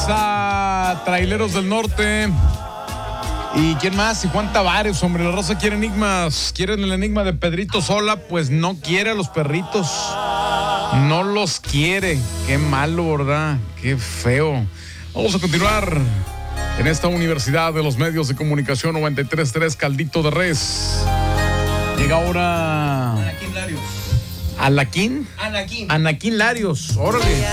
a Traileros del Norte. ¿Y quién más? Y Juan Tavares, hombre. La raza quiere enigmas. ¿Quieren el enigma de Pedrito Sola? Pues no quiere a los perritos. No los quiere. Qué malo, ¿verdad? Qué feo. Vamos a continuar en esta Universidad de los Medios de Comunicación 93.3 Caldito de Res. Llega ahora... Anaquín Larios. ¿Alaquín? Anaquín. Anaquín Larios. Órale.